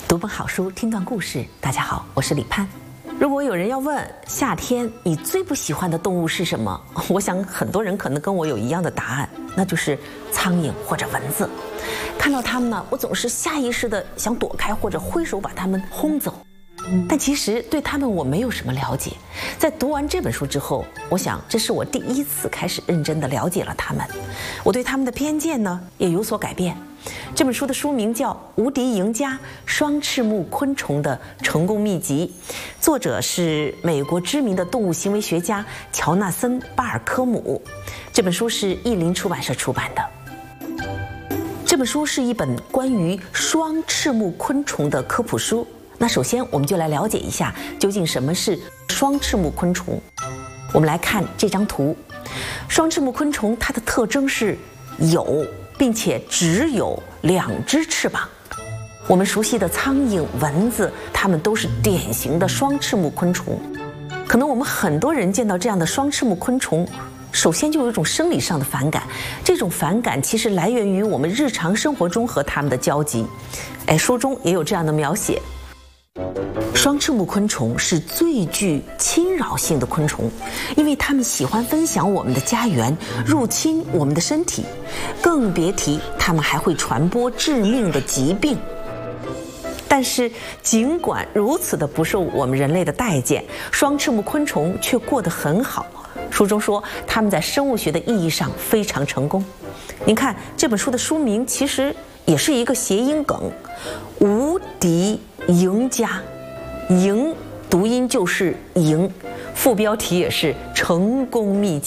读本好书，听段故事。大家好，我是李盼。如果有人要问夏天你最不喜欢的动物是什么，我想很多人可能跟我有一样的答案，那就是苍蝇或者蚊子。看到它们呢，我总是下意识的想躲开或者挥手把它们轰走。但其实对它们我没有什么了解。在读完这本书之后，我想这是我第一次开始认真的了解了它们。我对它们的偏见呢也有所改变。这本书的书名叫《无敌赢家：双翅目昆虫的成功秘籍》，作者是美国知名的动物行为学家乔纳森·巴尔科姆。这本书是译林出版社出版的。这本书是一本关于双翅目昆虫的科普书。那首先我们就来了解一下究竟什么是双翅目昆虫。我们来看这张图，双翅目昆虫它的特征是有并且只有2只翅膀。我们熟悉的苍蝇、蚊子，它们都是典型的双翅目昆虫。可能我们很多人见到这样的双翅目昆虫，首先就有一种生理上的反感。这种反感其实来源于我们日常生活中和它们的交集。书中也有这样的描写。双翅目昆虫是最具侵扰性的昆虫，因为它们喜欢分享我们的家园，入侵我们的身体，更别提它们还会传播致命的疾病。但是尽管如此的不受我们人类的待见，双翅目昆虫却过得很好。书中说它们在生物学的意义上非常成功。您看这本书的书名其实也是一个谐音梗，无敌赢家，赢读音就是赢，副标题也是成功秘籍。